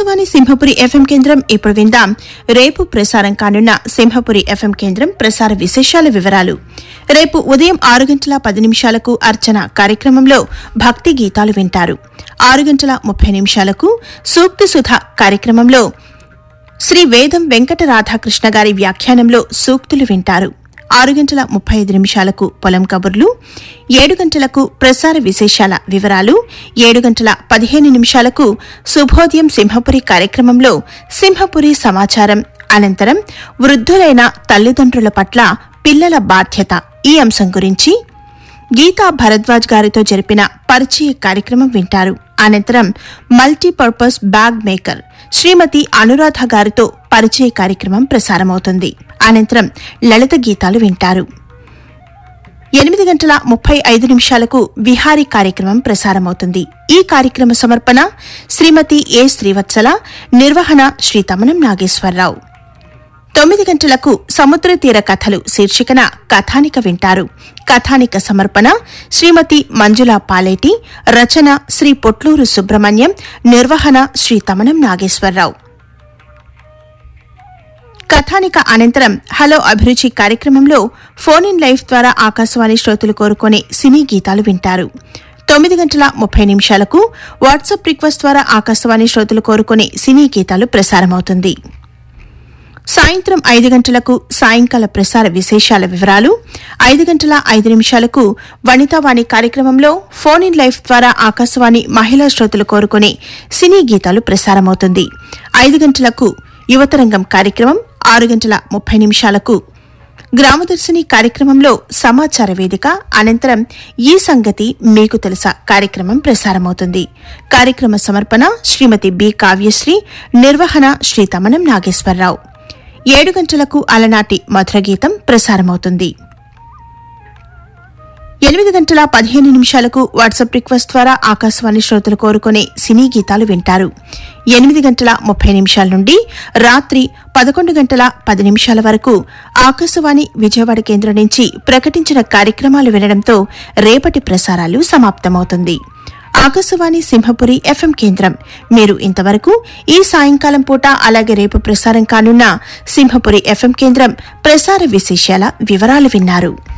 Akashvani Simhapuri FM కేంద్రం. ఇప్పుడు విందాం రేపు ప్రసారం కానున్న సింహపురి ఎఫ్ఎం కేంద్రం ప్రసార విశేషాల వివరాలు. రేపు ఉదయం 6:10 అర్చన కార్యక్రమంలో భక్తి గీతాలు వింటారు. 6:30 సూక్తి సుధ కార్యక్రమంలో శ్రీ వేదం వెంకట రాధాకృష్ణ గారి వ్యాఖ్యానంలో సూక్తులు వింటారు. 6:35 పొలం కబుర్లు, 7 గంటలకు ప్రసార విశేషాల వివరాలు, 7:15 శుభోదయం సింహపురి కార్యక్రమంలో సింహపురి సమాచారం, అనంతరం వృద్ధులైన తల్లిదండ్రుల పట్ల పిల్లల బాధ్యత ఈ అంశం గురించి గీతా భరద్వాజ్ గారితో జరిపిన పరిచయ కార్యక్రమం వింటారు. అనంతరం మల్టీపర్పస్ బ్యాగ్ మేకర్ శ్రీమతి అనురాధ గారితో పరిచయ కార్యక్రమం ప్రసారమవుతుంది. అనంతరం లలిత గీతాలు వింటారు. 8:35 విహారీ కార్యక్రమం ప్రసారమవుతుంది. ఈ కార్యక్రమ సమర్పణ శ్రీమతి ఏ శ్రీవత్సల, నిర్వహణ శ్రీ తమనం నాగేశ్వరరావు. 9 గంటలకు సముద్ర తీర కథలు శీర్షికన కథానిక వింటారు. కథానిక సమర్పణ శ్రీమతి మంజులా పాలేటి, రచన శ్రీ పొట్లూరు సుబ్రహ్మణ్యం, నిర్వహణ శ్రీ తమనం నాగేశ్వరరావు. కథానిక అనంతరం హలో అభిరుచి కార్యక్రమంలో ఫోన్ ఇన్ లైఫ్ ద్వారా ఆకాశవాణి శ్రోతలు కోరుకునే సినీ గీతాలు వింటారు. 9:30 వాట్సాప్ రిక్వెస్ట్ ద్వారా ఆకాశవాణి శ్రోతలు కోరుకునే సినీ గీతాలు ప్రసారమవుతుంది. సాయంత్రం 5 గంటలకు సాయంకాల ప్రసార విశేషాల వివరాలు, 5:05 వనితావాణి కార్యక్రమంలో ఫోన్ ఇన్ లైఫ్ ద్వారా ఆకాశవాణి మహిళా శ్రోతలు కోరుకునే సినీ గీతాలు ప్రసారమవుతుంది. 5 గంటలకు యువతరంగం కార్యక్రమం, 6:30 గ్రామదర్శిని కార్యక్రమంలో సమాచార వేదిక, అనంతరం ఈ సంగతి మీకు తెలుసా కార్యక్రమం ప్రసారమవుతుంది. కార్యక్రమ సమర్పణ శ్రీమతి బి కావ్యశ్రీ, నిర్వహణ శ్రీ తమనం నాగేశ్వరరావు. 7 గంటలకు అలనాటి మధురగీతం ప్రసారమవుతుంది. 8:15 వాట్సాప్ రిక్వెస్ట్ ద్వారా ఆకాశవాణి శ్రోతలు కోరుకునే సినీ గీతాలు వింటారు. 8:30 నుండి రాత్రి 11:10 వరకు ఆకాశవాణి విజయవాడ కేంద్రం నుంచి ప్రకటించిన కార్యక్రమాలు వినడంతో రేపటి ప్రసారాలు సమాప్తమవుతుంది. ఆకాశవాణి సింహపురి ఎఫ్ఎం కేంద్రం. మీరు ఇంతవరకు ఈ సాయంకాలం పూట అలాగే రేపు ప్రసారం కానున్న సింహపురి ఎఫ్ఎం కేంద్రం ప్రసార విశేషాల వివరాలు విన్నారు.